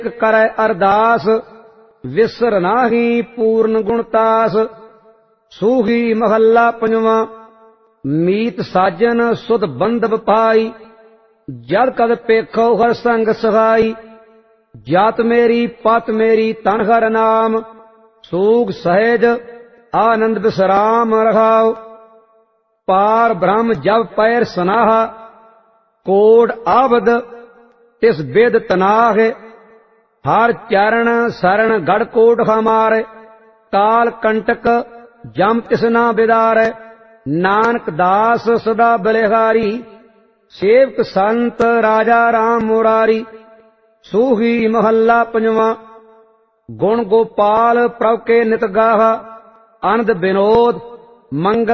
ਕਰੈ ਅਰਦਾਸ, ਵਿਸਰ ਨਾਹੀ ਪੂਰਨ ਗੁਣਤਾਸ। ਸੂਹੀ ਮਹੱਲਾ ਪੰਜਵਾਂ। ਮੀਤ ਸਾਜਨ ਸੁਧ ਬੰਧਵ ਪਾਈ, ਜਦ ਕਦ ਪੇਖੋ ਹਰ ਸੰਗ ਸਹਾਈ। ਜਾਤ ਮੇਰੀ ਪਤ ਮੇਰੀ ਤਨ ਹਰ ਨਾਮ, ਸੂਗ ਸਹਿਜ ਆਨੰਦ ਬਿਸਰਾਮ ਰਹਾਉ। ਪਾਰ ਬ੍ਰਹਮ ਜਬ ਪੈਰ ਸਨਾਹਾ, ਕੋਟ ਆਬਦ ਤਿਸ ਬੇਦ ਤਨਾਹਿ। ਹਰ ਚਰਨ ਸਰਣ ਗੜ ਕੋਟ ਹਮਾਰੇ, ਕਾਲ ਕੰਟਕ ਜਮ ਤਿਸ ਨਾ ਬਿਦਾਰੈ। ਨਾਨਕ ਦਾਸ ਸਦਾ ਬਲਿਹਾਰੀ, ਸੇਵਕ ਸੰਤ ਰਾਜਾ ਰਾਮ ਮੁਰਾਰੀ। ਸੂਹੀ ਮਹੱਲਾ ਪੰਜਵਾਂ। ਗੁਣ ਗੋਪਾਲ ਪ੍ਰਭ ਕੇ ਨਿਤ ਗਾਹਾ, ਅਨੰਦ ਬਿਨੋਦ ਮੰਗਲ